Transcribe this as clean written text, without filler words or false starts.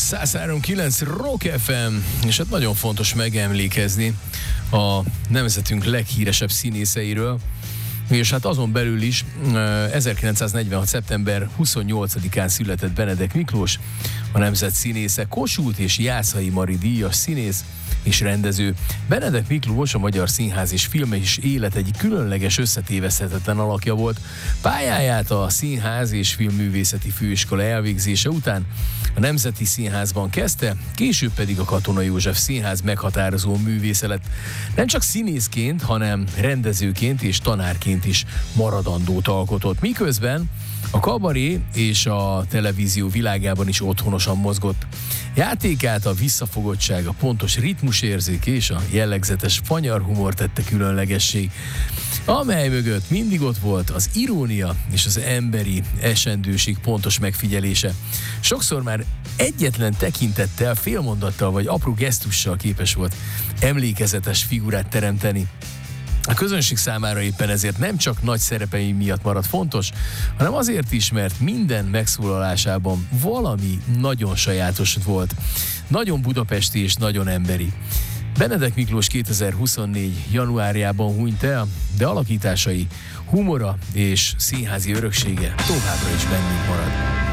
103.9 Rock FM, és hát nagyon fontos megemlékezni a nemzetünk leghíresebb színészeiről, és hát azon belül is 1946. szeptember 28-án született Benedek Miklós, a nemzet színésze, Kossuth és Jászai Mari díjas színész és rendező. Benedek Miklós a magyar színház és film és élet egyik különleges, összetéveszthetetlen alakja volt. Pályáját a Színház és Filmművészeti Főiskola elvégzése után a Nemzeti Színházban kezdte, később pedig a Katona József Színház meghatározó művésze lett. Nem csak színészként, hanem rendezőként és tanárként is maradandót alkotott, miközben a kabaré és a televízió világában is otthonosan mozgott. Játékát a visszafogottság, a pontos ritmusérzék és a jellegzetes fanyar humor tette különlegessé, amely mögött mindig ott volt az irónia és az emberi esendőség pontos megfigyelése. Sokszor már egyetlen tekintettel, félmondattal vagy apró gesztussal képes volt emlékezetes figurát teremteni. A közönség számára éppen ezért nem csak nagy szerepei miatt maradt fontos, hanem azért is, mert minden megszólalásában valami nagyon sajátos volt. Nagyon budapesti és nagyon emberi. Benedek Miklós 2024. januárjában hunyt el, de alakításai, humora és színházi öröksége továbbra is bennünk marad.